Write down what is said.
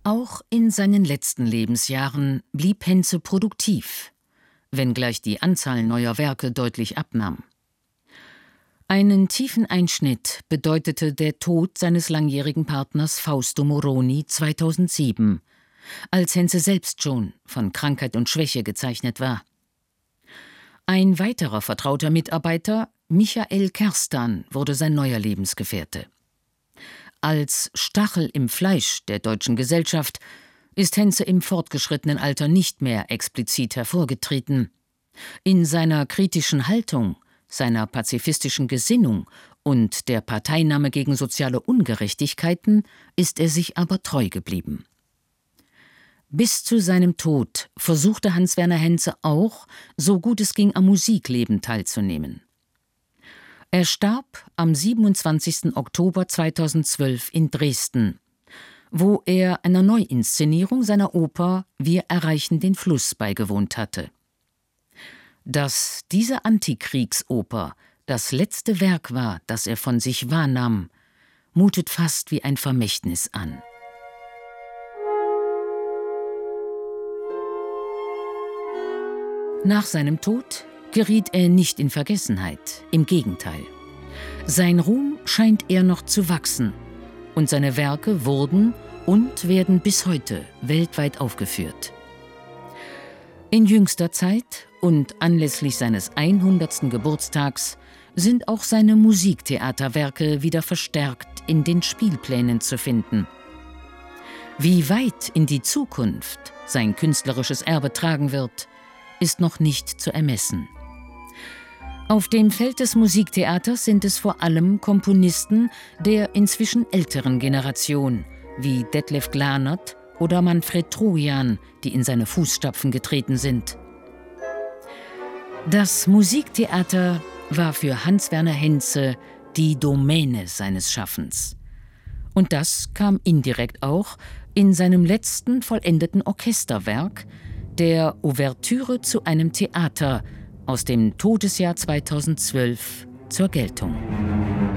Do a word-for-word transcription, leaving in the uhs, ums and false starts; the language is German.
Auch in seinen letzten Lebensjahren blieb Henze produktiv, wenngleich die Anzahl neuer Werke deutlich abnahm. Einen tiefen Einschnitt bedeutete der Tod seines langjährigen Partners Fausto Moroni zweitausendsieben, als Henze selbst schon von Krankheit und Schwäche gezeichnet war. Ein weiterer vertrauter Mitarbeiter, Michael Kerstan, wurde sein neuer Lebensgefährte. Als Stachel im Fleisch der deutschen Gesellschaft ist Henze im fortgeschrittenen Alter nicht mehr explizit hervorgetreten. In seiner kritischen Haltung, seiner pazifistischen Gesinnung und der Parteinahme gegen soziale Ungerechtigkeiten ist er sich aber treu geblieben. Bis zu seinem Tod versuchte Hans-Werner Henze auch, so gut es ging, am Musikleben teilzunehmen. Er starb am siebenundzwanzigsten Oktober zweitausendzwölf in Dresden, wo er einer Neuinszenierung seiner Oper »Wir erreichen den Fluss« beigewohnt hatte. Dass diese Antikriegsoper das letzte Werk war, das er von sich wahrnahm, mutet fast wie ein Vermächtnis an. Nach seinem Tod geriet er nicht in Vergessenheit, im Gegenteil. Sein Ruhm scheint eher noch zu wachsen und seine Werke wurden und werden bis heute weltweit aufgeführt. In jüngster Zeit und anlässlich seines hundertsten Geburtstags sind auch seine Musiktheaterwerke wieder verstärkt in den Spielplänen zu finden. Wie weit in die Zukunft sein künstlerisches Erbe tragen wird, ist noch nicht zu ermessen. Auf dem Feld des Musiktheaters sind es vor allem Komponisten der inzwischen älteren Generation, wie Detlef Glanert oder Manfred Trojan, die in seine Fußstapfen getreten sind. Das Musiktheater war für Hans-Werner Henze die Domäne seines Schaffens. Und das kam indirekt auch in seinem letzten vollendeten Orchesterwerk, der Ouvertüre zu einem Theater aus dem Todesjahr zweitausendzwölf, zur Geltung.